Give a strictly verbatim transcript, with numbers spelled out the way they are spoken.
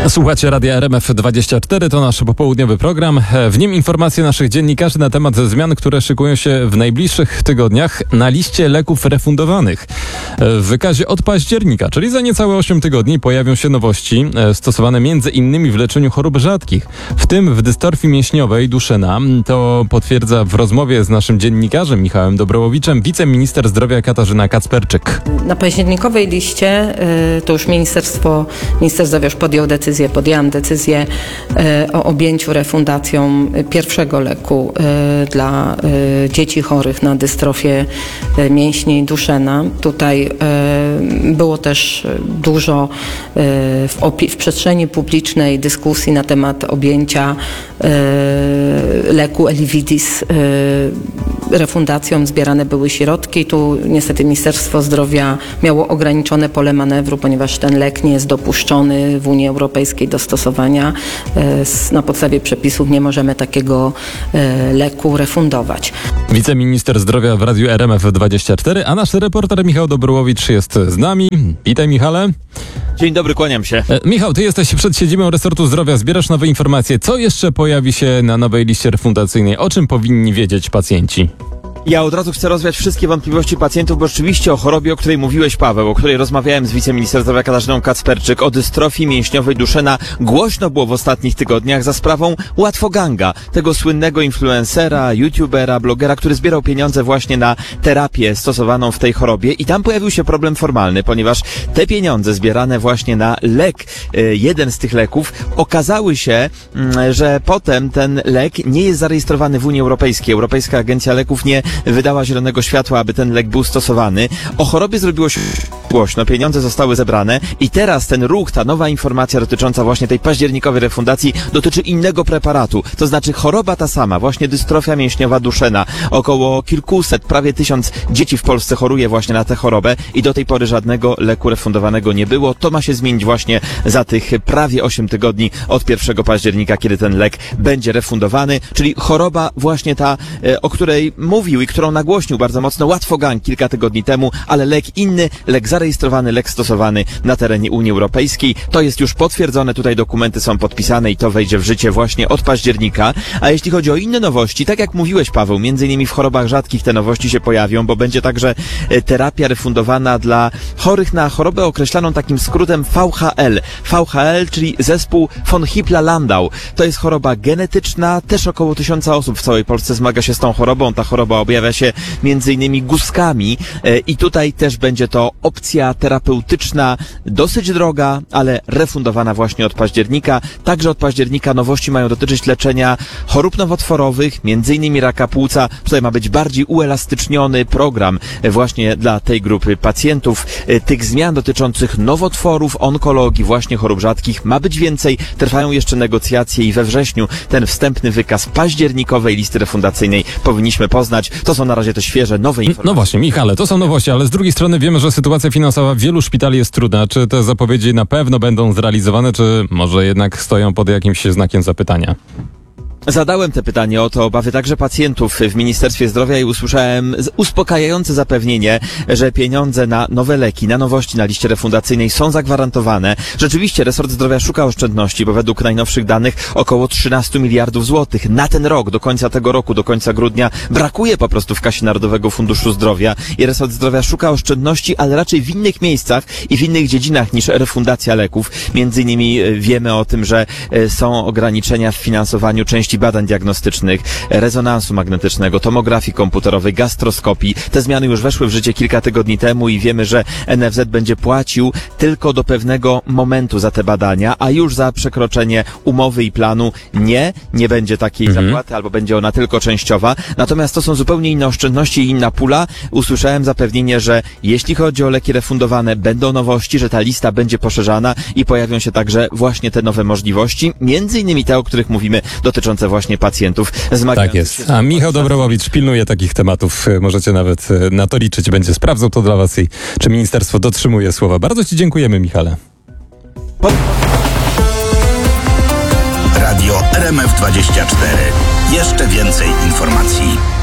Słuchacie Radia R M F dwadzieścia cztery, to nasz popołudniowy program. W nim informacje naszych dziennikarzy na temat zmian, które szykują się w najbliższych tygodniach na liście leków refundowanych. W wykazie od października, czyli za niecałe osiem tygodni, pojawią się nowości stosowane między innymi w leczeniu chorób rzadkich, w tym w dystorfii mięśniowej Duchenne. To potwierdza w rozmowie z naszym dziennikarzem Michałem Dobrołowiczem wiceminister zdrowia Katarzyna Kacperczyk. Na październikowej liście to już ministerstwo, minister zdrowia już podjął decyzję, podjęłam decyzję o objęciu refundacją pierwszego leku dla dzieci chorych na dystrofię mięśni Duchenne. Tutaj było też dużo w, opi- w przestrzeni publicznej dyskusji na temat objęcia leku Elividis refundacją. Zbierane były środki. Tu niestety Ministerstwo Zdrowia miało ograniczone pole manewru, ponieważ ten lek nie jest dopuszczony w Unii Europejskiej do stosowania. Na podstawie przepisów nie możemy takiego leku refundować. Wiceminister zdrowia w Radiu R M F dwadzieścia cztery, a nasz reporter Michał Dobrołowicz jest z nami. Witaj, Michale. Dzień dobry, kłaniam się. E, Michał, ty jesteś przed siedzibą resortu zdrowia, zbierasz nowe informacje. Co jeszcze pojawi się na nowej liście refundacyjnej? O czym powinni wiedzieć pacjenci? Ja od razu chcę rozwiać wszystkie wątpliwości pacjentów, bo rzeczywiście o chorobie, o której mówiłeś, Paweł, o której rozmawiałem z wiceminister zdrowia Katarzyną Kacperczyk, o dystrofii mięśniowej Duchenne, głośno było w ostatnich tygodniach za sprawą Łatwoganga, tego słynnego influencera, youtubera, blogera, który zbierał pieniądze właśnie na terapię stosowaną w tej chorobie i tam pojawił się problem formalny, ponieważ te pieniądze zbierane właśnie na lek, jeden z tych leków, okazały się, że potem ten lek nie jest zarejestrowany w Unii Europejskiej. Europejska Agencja Leków nie wydała zielonego światła, aby ten lek był stosowany. O chorobie zrobiło się głośno, pieniądze zostały zebrane i teraz ten ruch, ta nowa informacja dotycząca właśnie tej październikowej refundacji dotyczy innego preparatu. To znaczy choroba ta sama, właśnie dystrofia mięśniowa Duchenne. Około kilkuset, prawie tysiąc dzieci w Polsce choruje właśnie na tę chorobę i do tej pory żadnego leku refundowanego nie było. To ma się zmienić właśnie za tych prawie osiem tygodni od pierwszego października, kiedy ten lek będzie refundowany, czyli choroba właśnie ta, o której mówił i którą nagłośnił bardzo mocno Łatwogang kilka tygodni temu, ale lek inny, lek zarejestrowany, lek stosowany na terenie Unii Europejskiej. To jest już potwierdzone, tutaj dokumenty są podpisane i to wejdzie w życie właśnie od października. A jeśli chodzi o inne nowości, tak jak mówiłeś, Paweł, między innymi w chorobach rzadkich te nowości się pojawią, bo będzie także terapia refundowana dla chorych na chorobę określaną takim skrótem V H L. V H L, czyli zespół von Hippler-Landau. To jest choroba genetyczna, też około tysiąca osób w całej Polsce zmaga się z tą chorobą. Ta choroba objawia się między innymi guzkami i tutaj też będzie to opcja terapeutyczna, dosyć droga, ale refundowana właśnie od października. Także od października nowości mają dotyczyć leczenia chorób nowotworowych, między innymi raka płuca. Tutaj ma być bardziej uelastyczniony program właśnie dla tej grupy pacjentów. Tych zmian dotyczących nowotworów, onkologii, właśnie chorób rzadkich ma być więcej. Trwają jeszcze negocjacje i we wrześniu ten wstępny wykaz październikowej listy refundacyjnej powinniśmy poznać. To są na razie te świeże, nowe informacje. No właśnie, Michale, to są nowości, ale z drugiej strony wiemy, że sytuacja finansowa wielu szpitali jest trudna. Czy te zapowiedzi na pewno będą zrealizowane, czy może jednak stoją pod jakimś znakiem zapytania? Zadałem te pytanie o to obawy także pacjentów w Ministerstwie Zdrowia i usłyszałem uspokajające zapewnienie, że pieniądze na nowe leki, na nowości na liście refundacyjnej są zagwarantowane. Rzeczywiście resort zdrowia szuka oszczędności, bo według najnowszych danych około trzynaście miliardów złotych na ten rok, do końca tego roku, do końca grudnia brakuje po prostu w kasie Narodowego Funduszu Zdrowia i resort zdrowia szuka oszczędności, ale raczej w innych miejscach i w innych dziedzinach niż refundacja leków. Między innymi wiemy o tym, że są ograniczenia w finansowaniu części badań diagnostycznych, rezonansu magnetycznego, tomografii komputerowej, gastroskopii. Te zmiany już weszły w życie kilka tygodni temu i wiemy, że N F Z będzie płacił tylko do pewnego momentu za te badania, a już za przekroczenie umowy i planu nie, nie będzie takiej mhm. zapłaty, albo będzie ona tylko częściowa. Natomiast to są zupełnie inne oszczędności i inna pula. Usłyszałem zapewnienie, że jeśli chodzi o leki refundowane, będą nowości, że ta lista będzie poszerzana i pojawią się także właśnie te nowe możliwości, między innymi te, o których mówimy, dotyczące właśnie pacjentów zmagających. Tak jest. A Michał Dobrołowicz pilnuje takich tematów. Możecie nawet na to liczyć. Będzie sprawdzał to dla was i czy ministerstwo dotrzymuje słowa. Bardzo ci dziękujemy, Michale. Po... Radio R M F dwadzieścia cztery. Jeszcze więcej informacji.